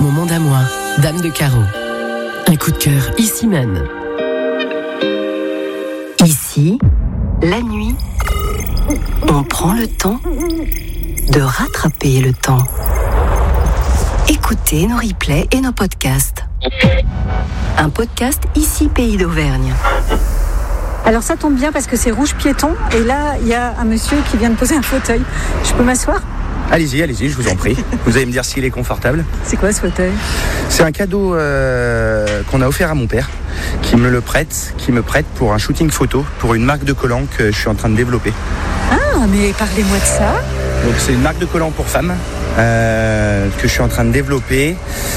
Mon monde à moi, Dame de Carreau. Un coup de cœur ici même. Ici, la nuit, on prend le temps de rattraper le temps. Écoutez nos replays et nos podcasts. Un podcast ici Pays d'Auvergne. Alors ça tombe bien parce que c'est rouge piéton et là il y a un monsieur qui vient de poser un fauteuil. Je peux m'asseoir ? Allez-y, je vous en prie. Vous allez me dire s'il est confortable. C'est quoi ce fauteuil ? C'est un cadeau qu'on a offert à mon père, qui me prête pour un shooting photo, pour une marque de collants que je suis en train de développer. Ah, mais parlez-moi de ça. Donc c'est une marque de collants pour femmes que je suis en train de développer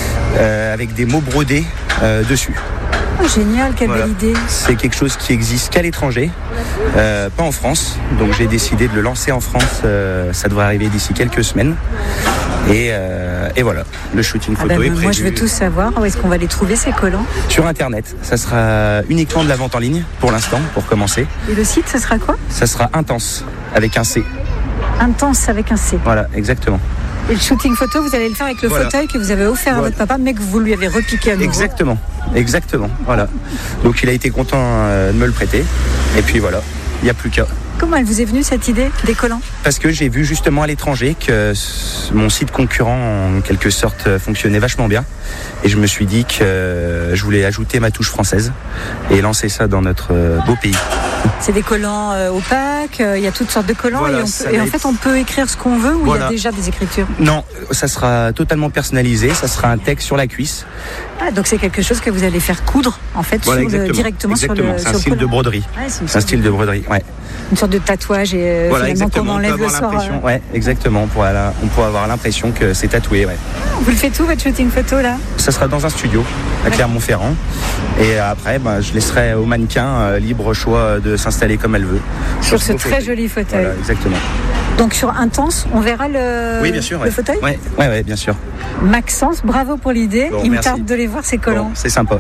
avec des mots brodés dessus. Oh, génial, quelle belle idée. C'est quelque chose qui existe qu'à l'étranger, pas en France. Donc j'ai décidé de le lancer en France. Ça devrait arriver d'ici quelques semaines. Et voilà, le shooting photo est prévu. Moi je veux tout savoir. Où est-ce qu'on va les trouver ces collants ? Sur Internet. Ça sera uniquement de la vente en ligne pour l'instant, pour commencer. Et le site, ça sera quoi ? Ça sera Intense, avec un C. Intense avec un C. Voilà, exactement. Et le shooting photo, vous allez le faire avec le fauteuil que vous avez offert à votre papa, mais que vous lui avez repiqué à nouveau. Exactement, voilà. Donc il a été content de me le prêter. Et puis voilà, il n'y a plus qu'à. Comment elle vous est venue cette idée des collants ? Parce que j'ai vu justement à l'étranger que mon site concurrent en quelque sorte fonctionnait vachement bien. Et je me suis dit que je voulais ajouter ma touche française et lancer ça dans notre beau pays. C'est des collants opaques, il y a toutes sortes de collants, voilà, et en fait on peut écrire ce qu'on veut ou il y a déjà des écritures ? Non, ça sera totalement personnalisé, ça sera un texte sur la cuisse. Ah, donc c'est quelque chose que vous allez faire coudre en fait directement sur le c'est un style de broderie. Ouais, c'est un style de broderie, ouais. Une sorte de tatouage et finalement comme on enlève le soir. Ouais, exactement, on pourra avoir l'impression que c'est tatoué, ouais. Vous le faites où votre shooting photo là ? Ça sera dans un studio à Clermont-Ferrand. Et après, je laisserai au mannequin libre choix de s'installer comme elle veut. Sur ce très joli fauteuil. Voilà, exactement. Donc sur Intense, on verra le fauteuil ? Oui, bien sûr. Maxence, bravo pour l'idée. Il me tarde de les voir ces collants. Bon, c'est sympa.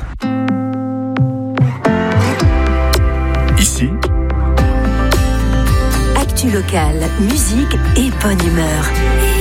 Ici, actu locale, musique et bonne humeur.